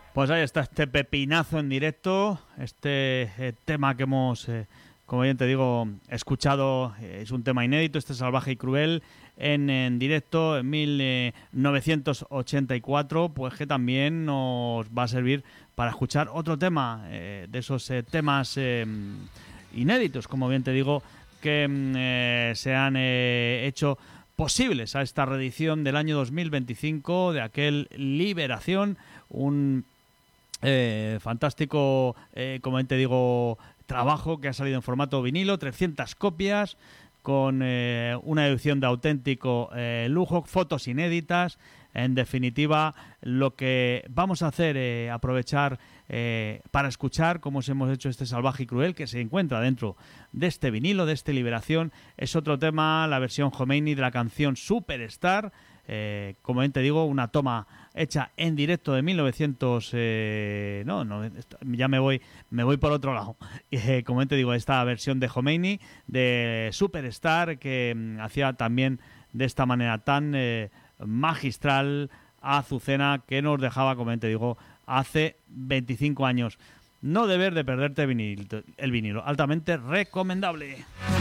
Pues ahí está este pepinazo en directo, este tema que hemos, como bien te digo, escuchado, es un tema inédito, este Salvaje y Cruel, en directo en 1984, pues que también nos va a servir para escuchar otro tema, de esos temas inéditos, como bien te digo, que se han hecho posibles a esta reedición del año 2025 de aquel Liberación, un fantástico, como te digo, trabajo que ha salido en formato vinilo, 300 copias, con una edición de auténtico lujo, fotos inéditas. En definitiva, lo que vamos a hacer, aprovechar para escuchar cómo hemos hecho este Salvaje y Cruel, que se encuentra dentro de este vinilo, de este Liberación, es otro tema, la versión Khomeini de la canción Superstar. Como bien te digo, una toma hecha en directo de 1900... ya me voy por otro lado. Como bien te digo, esta versión de Khomeini, de Superstar, que hacía también de esta manera tan magistral a Azucena, que nos dejaba, como bien te digo, hace 25 años. No deber de perderte el vinilo. Altamente recomendable.